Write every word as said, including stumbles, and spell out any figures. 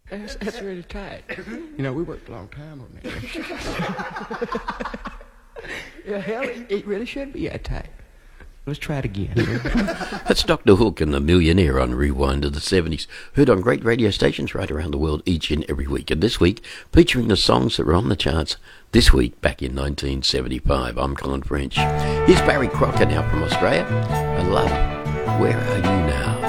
That's, that's really tight. You know, we worked a long time on that. Yeah, hell, it, it really should be that tight. Let's try it again. That's Doctor Hook and the Millionaire on Rewind of the seventies, heard on great radio stations right around the world each and every week. And this week, featuring the songs that were on the charts this week back in nineteen seventy-five. I'm Colin French. Here's Barry Crocker now from Australia. I love Where Are You Now?